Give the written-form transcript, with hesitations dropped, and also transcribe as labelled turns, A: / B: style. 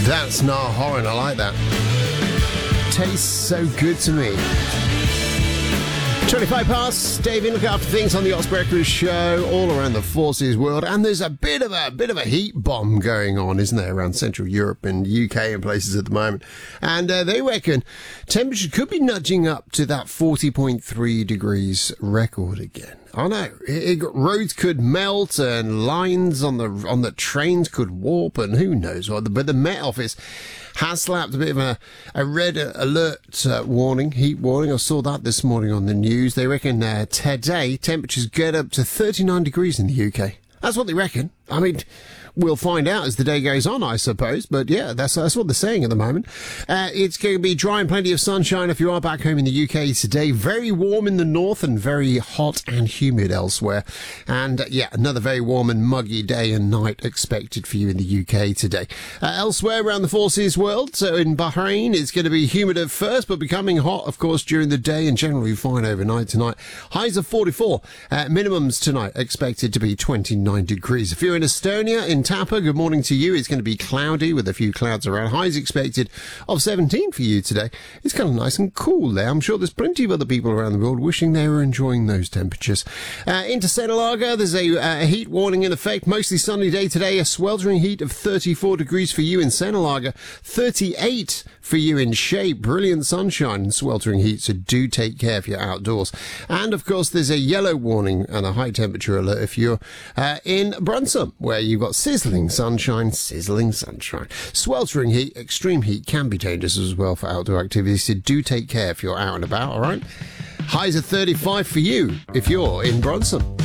A: That's Niall Horan, I like that. Tastes so good to me. 25 past, Davey, look after things on the Ox Breakfast Show all around the forces world, and there's a bit of a heat bomb going on, isn't there, around Central Europe and UK and places at the moment. And they reckon temperature could be nudging up to that 40.3 degrees record again. I know, roads could melt and lines on the trains could warp and who knows what. But the Met Office has slapped a bit of a red alert warning, heat warning. I saw that this morning on the news. They reckon today temperatures get up to 39 degrees in the UK. That's what they reckon. I mean, we'll find out as the day goes on, I suppose. But yeah, that's what they're saying at the moment. It's going to be dry and plenty of sunshine if you are back home in the UK today. Very warm in the north and very hot and humid elsewhere. And yeah, another very warm and muggy day and night expected for you in the UK today. Elsewhere around the forces world, so in Bahrain, it's going to be humid at first, but becoming hot, of course, during the day and generally fine overnight tonight. Highs of 44. Minimums tonight expected to be 29 degrees. If you're in Estonia, in Tapa, good morning to you. It's going to be cloudy with a few clouds around. Highs expected of 17 for you today. It's kind of nice and cool there. I'm sure there's plenty of other people around the world wishing they were enjoying those temperatures. Into Senalaga, there's a heat warning in effect. Mostly sunny day today. A sweltering heat of 34 degrees for you in Senalaga. 38 for you in Shape. Brilliant sunshine and sweltering heat, so do take care if you're outdoors. And of course, there's a yellow warning and a high temperature alert if you're in Brunsum, where you've got sizzling sunshine. Sweltering heat, extreme heat can be dangerous as well for outdoor activities, so do take care if you're out and about, all right? Highs of 35 for you if you're in Brunsum.